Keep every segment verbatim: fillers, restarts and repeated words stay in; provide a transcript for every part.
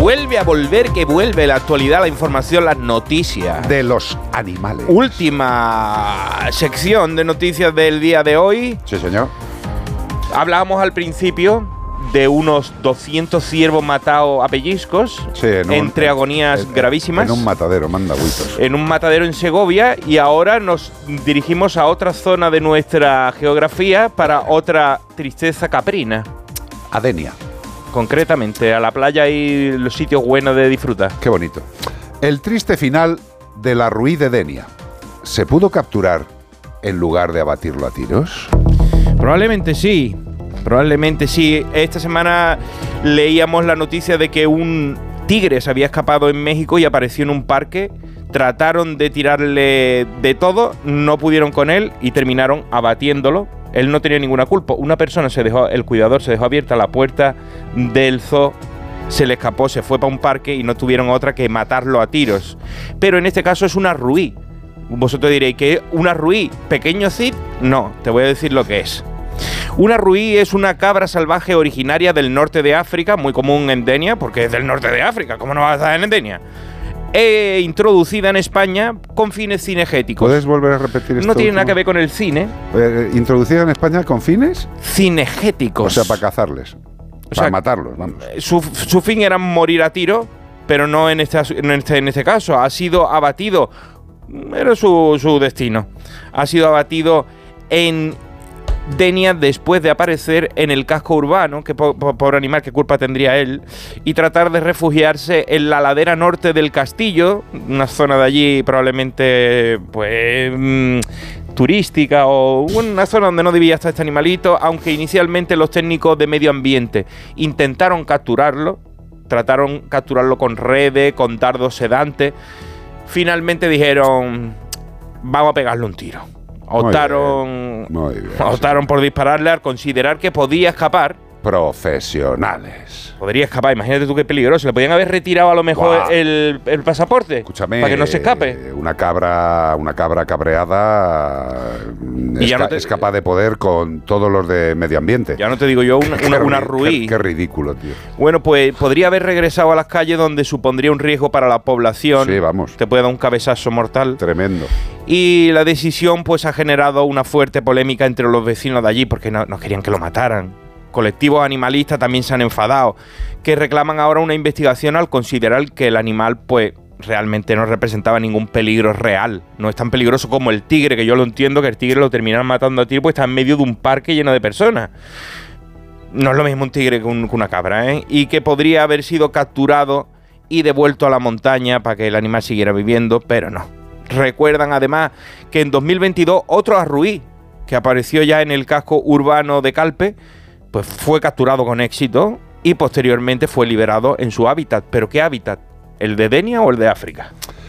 vuelve a volver, que vuelve la actualidad, la información, las noticias. De los animales. Última sección de noticias del día de hoy. Sí, señor. Hablábamos al principio de unos doscientos ciervos matados a pellizcos, sí, en un, entre agonías en, gravísimas. En un matadero, manda buitos. En un matadero en Segovia, y ahora nos dirigimos a otra zona de nuestra geografía para otra tristeza caprina. A Denia. Concretamente, a la playa y los sitios buenos de disfrutar. Qué bonito. El triste final de la Ruí de Denia. ¿Se pudo capturar en lugar de abatirlo a tiros? Probablemente sí. Probablemente sí. Esta semana leíamos la noticia de que un tigre se había escapado en México y apareció en un parque. Trataron de tirarle de todo, no pudieron con él y terminaron abatiéndolo. Él no tenía ninguna culpa. Una persona se dejó, el cuidador se dejó abierta la puerta del zoo, se le escapó, se fue para un parque y no tuvieron otra que matarlo a tiros. Pero en este caso es una ruí. Vosotros diréis que es una ruí, pequeño Cid. No, te voy a decir lo que es. Una ruí es una cabra salvaje originaria del norte de África, muy común en Denia, porque es del norte de África, ¿cómo no va a estar en Denia? E introducida en España con fines cinegéticos. ¿Puedes volver a repetir esto? No tiene último? nada que ver con el cine. Eh, ¿Introducida en España con fines? Cinegéticos. O sea, para cazarles. O para sea, matarlos, vamos. Su, su fin era morir a tiro, pero no en este, en este, en este caso. Ha sido abatido. Era su, su destino. Ha sido abatido en Denia después de aparecer en el casco urbano, que po po pobre animal, qué culpa tendría él, y tratar de refugiarse en la ladera norte del castillo, una zona de allí probablemente pues mmm, turística, o una zona donde no debía estar este animalito, aunque inicialmente los técnicos de medio ambiente intentaron capturarlo, trataron capturarlo con redes, con dardos sedantes. Finalmente dijeron, vamos a pegarle un tiro. Optaron, muy bien, muy bien, optaron sí. por dispararle al considerar que podía escapar. Profesionales. Podría escapar, imagínate tú qué peligroso. Le podían haber retirado a lo mejor Guau. el, el pasaporte. Escúchame, para que no se escape. Una cabra, una cabra cabreada Y es, ya no ca te, es capaz de poder con todos los de medio ambiente. Ya no te digo yo, una, una, una ruí. Qué, qué ridículo, tío. Bueno, pues podría haber regresado a las calles donde supondría un riesgo para la población. Sí, vamos. Te puede dar un cabezazo mortal. Tremendo. Y la decisión pues ha generado una fuerte polémica entre los vecinos de allí porque no, no querían que lo mataran. Colectivos animalistas también se han enfadado, que reclaman ahora una investigación al considerar que el animal pues realmente no representaba ningún peligro real. No es tan peligroso como el tigre, que yo lo entiendo, que el tigre lo terminan matando a tiro pues está en medio de un parque lleno de personas. No es lo mismo un tigre que, un, que una cabra, ¿eh? Y que podría haber sido capturado y devuelto a la montaña para que el animal siguiera viviendo, pero no. Recuerdan además que en dos mil veintidós otro arruí, que apareció ya en el casco urbano de Calpe, pues fue capturado con éxito y posteriormente fue liberado en su hábitat. ¿Pero qué hábitat? ¿El de Denia o el de África?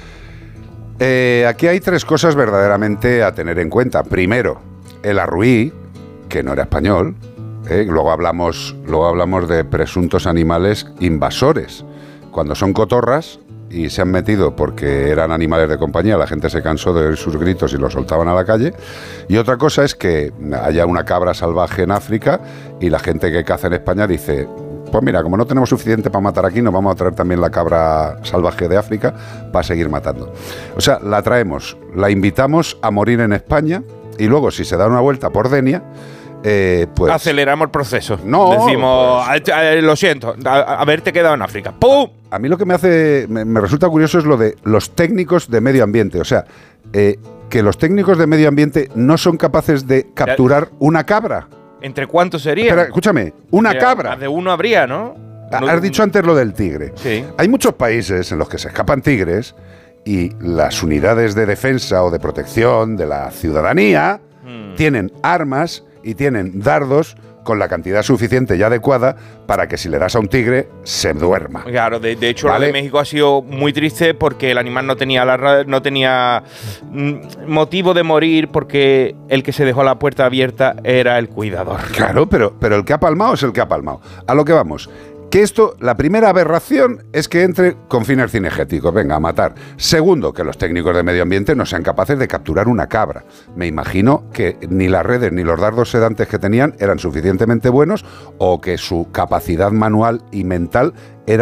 Eh, aquí hay tres cosas verdaderamente a tener en cuenta. Primero, el arruí, que no era español. Eh, luego hablamos, luego hablamos de presuntos animales invasores. Cuando son cotorras y se han metido porque eran animales de compañía, la gente se cansó de oír sus gritos y los soltaban a la calle. Y otra cosa es que haya una cabra salvaje en África y la gente que caza en España dice, pues mira, como no tenemos suficiente para matar aquí, nos vamos a traer también la cabra salvaje de África para seguir matando. O sea, la traemos, la invitamos a morir en España y luego, si se da una vuelta por Denia, Eh, pues, aceleramos el proceso. No, decimos, pues, lo siento, a, haberte quedado en África. ¡Pum! A mí lo que me hace, me, me resulta curioso es lo de los técnicos de medio ambiente. O sea, eh, que los técnicos de medio ambiente no son capaces de capturar una cabra. ¿Entre cuántos sería? Espera, escúchame, una Mira, cabra. Más de uno habría, ¿no? Has dicho antes lo del tigre. Sí. Hay muchos países en los que se escapan tigres y las unidades de defensa o de protección de la ciudadanía hmm. tienen armas y tienen dardos con la cantidad suficiente y adecuada para que si le das a un tigre se duerma. Claro, de, de hecho, ¿vale? Lo de México ha sido muy triste porque el animal no tenía la, no tenía mm, motivo de morir porque el que se dejó la puerta abierta era el cuidador. Claro, pero, pero el que ha palmado es el que ha palmado. A lo que vamos. Que esto, la primera aberración es que entre con fines cinegéticos, venga, a matar. Segundo, que los técnicos de medio ambiente no sean capaces de capturar una cabra. Me imagino que ni las redes ni los dardos sedantes que tenían eran suficientemente buenos o que su capacidad manual y mental era